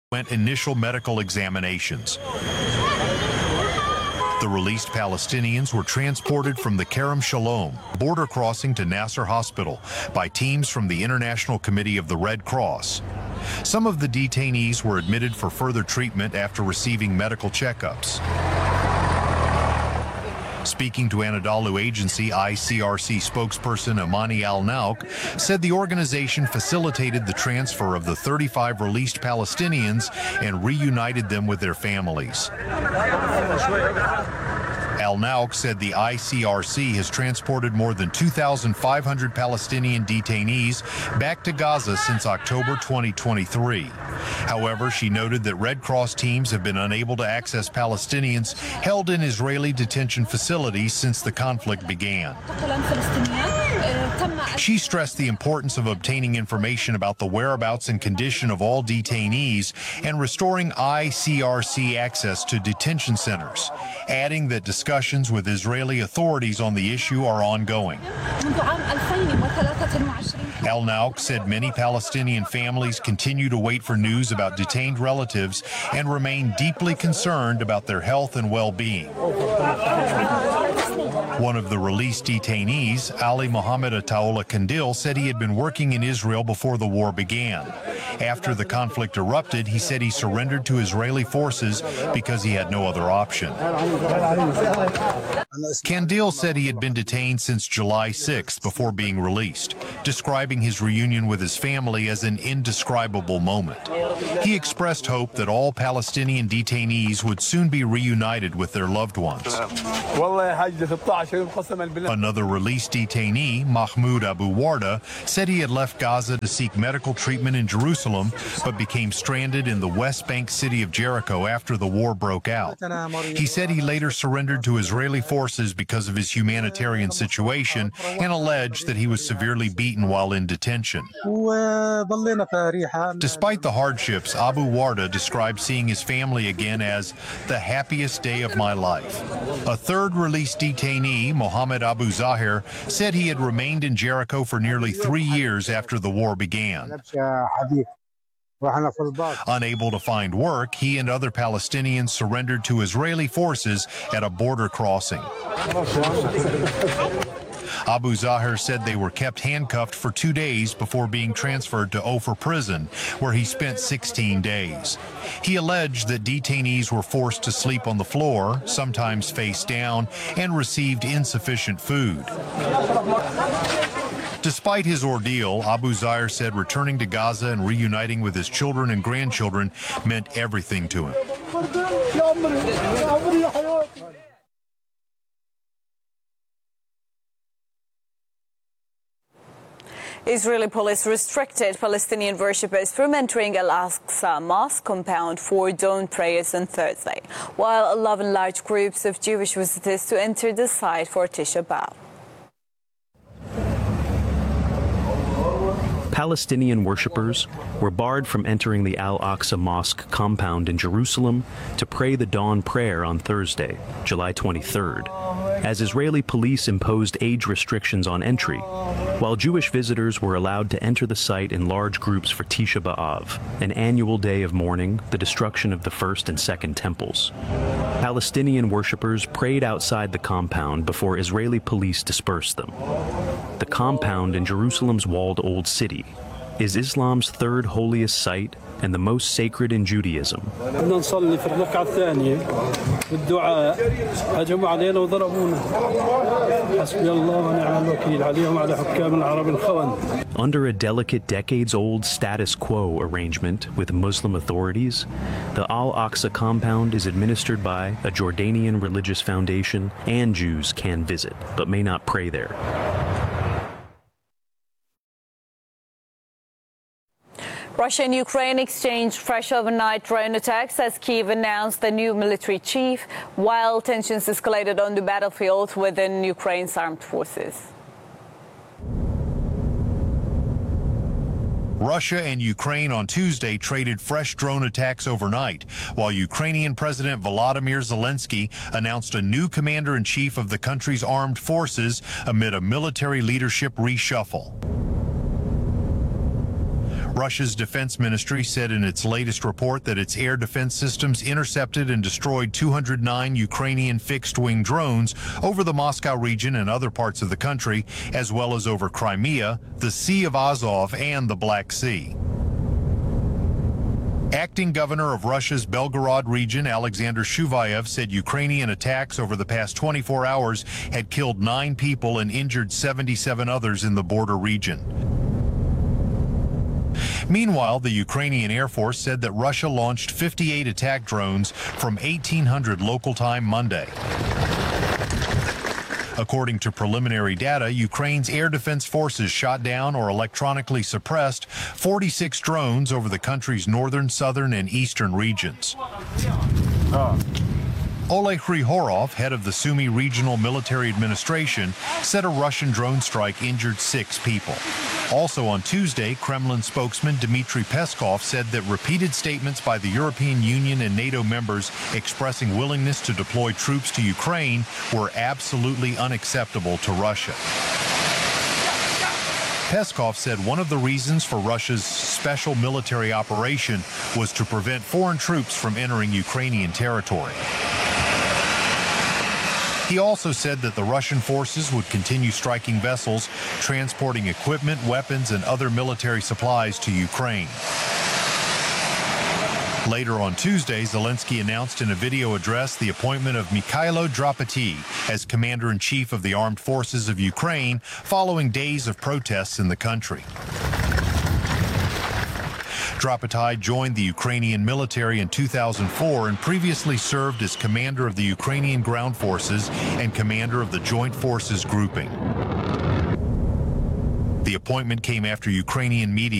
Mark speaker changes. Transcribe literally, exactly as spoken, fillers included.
Speaker 1: went initial medical examinations. The released Palestinians were transported from the Kerem Shalom border crossing to Nasser Hospital by teams from the International Committee of the Red Cross. Some of the detainees were admitted for further treatment after receiving medical checkups. Speaking to Anadolu Agency, I C R C spokesperson Amani Al-Nauk said the organization facilitated the transfer of the thirty-five released Palestinians and reunited them with their families. Al-Nauk said the I C R C has transported more than two thousand five hundred Palestinian detainees back to Gaza since October twenty twenty-three. However, she noted that Red Cross teams have been unable to access Palestinians held in Israeli detention facilities since the conflict began. She stressed the importance of obtaining information about the whereabouts and condition of all detainees and restoring I C R C access to detention centers, adding that discussions with Israeli authorities on the issue are ongoing. Al-Nauk said many Palestinian families continue to wait for news about detained relatives and remain deeply concerned about their health and well-being. One of the released detainees, Ali Mohammed Ataola Kandil, said he had been working in Israel before the war began. After the conflict erupted, he said he surrendered to Israeli forces because he had no other option. Kandil said he had been detained since July sixth before being released, describing his reunion with his family as an indescribable moment. He expressed hope that all Palestinian detainees would soon be reunited with their loved ones. Another released detainee, Mahmoud Abu Warda, said he had left Gaza to seek medical treatment in Jerusalem, but became stranded in the West Bank city of Jericho after the war broke out. He said he later surrendered to Israeli forces because of his humanitarian situation and alleged that he was severely beaten while in detention. Despite the hardships, Abu Warda described seeing his family again as the happiest day of my life. A third released detainee, Mohammed Abu Zahir, said he had remained in Jericho for nearly three years after the war began. Unable to find work, he and other Palestinians surrendered to Israeli forces at a border crossing. Abu Zahir said they were kept handcuffed for two days before being transferred to Ofer prison, where he spent sixteen days. He alleged that detainees were forced to sleep on the floor, sometimes face down, and received insufficient food. Despite his ordeal, Abu Zahir said returning to Gaza and reuniting with his children and grandchildren meant everything to him.
Speaker 2: Israeli police restricted Palestinian worshippers from entering Al-Aqsa Mosque compound for dawn prayers on Thursday, while eleven large groups of Jewish visitors to enter the site for Tisha B'Av.
Speaker 3: Palestinian worshippers were barred from entering the Al-Aqsa Mosque compound in Jerusalem to pray the dawn prayer on Thursday, July twenty-third, as Israeli police imposed age restrictions on entry, while Jewish visitors were allowed to enter the site in large groups for Tisha B'Av, an annual day of mourning, the destruction of the first and second temples. Palestinian worshippers prayed outside the compound before Israeli police dispersed them. The compound in Jerusalem's walled Old City is Islam's third holiest site and the most sacred in Judaism. Under a delicate decades-old status quo arrangement with Muslim authorities, the Al-Aqsa compound is administered by a Jordanian religious foundation, and Jews can visit, but may not pray there.
Speaker 2: Russia and Ukraine exchanged fresh overnight drone attacks as Kyiv announced the new military chief, while tensions escalated on the battlefield within Ukraine's armed forces.
Speaker 1: Russia and Ukraine on Tuesday traded fresh drone attacks overnight, while Ukrainian President Volodymyr Zelensky announced a new commander-in-chief of the country's armed forces amid a military leadership reshuffle. Russia's defense ministry said in its latest report that its air defense systems intercepted and destroyed two hundred nine Ukrainian fixed-wing drones over the Moscow region and other parts of the country, as well as over Crimea, the Sea of Azov, and the Black Sea. Acting governor of Russia's Belgorod region, Alexander Shuvayev, said Ukrainian attacks over the past twenty-four hours had killed nine people and injured seventy-seven others in the border region. Meanwhile, the Ukrainian Air Force said that Russia launched fifty-eight attack drones from eighteen hundred local time Monday. According to preliminary data, Ukraine's air defense forces shot down or electronically suppressed forty-six drones over the country's northern, southern, and eastern regions. Uh. Oleg Hryhorov, head of the Sumy Regional Military Administration, said a Russian drone strike injured six people. Also on Tuesday, Kremlin spokesman Dmitry Peskov said that repeated statements by the European Union and NATO members expressing willingness to deploy troops to Ukraine were absolutely unacceptable to Russia. Peskov said one of the reasons for Russia's special military operation was to prevent foreign troops from entering Ukrainian territory. He also said that the Russian forces would continue striking vessels, transporting equipment, weapons, and other military supplies to Ukraine. Later on Tuesday, Zelensky announced in a video address the appointment of Mikhailo Drapati as commander-in-chief of the armed forces of Ukraine following days of protests in the country. Drapati joined the Ukrainian military in two thousand four and previously served as commander of the Ukrainian ground forces and commander of the Joint Forces Grouping. The appointment came after Ukrainian media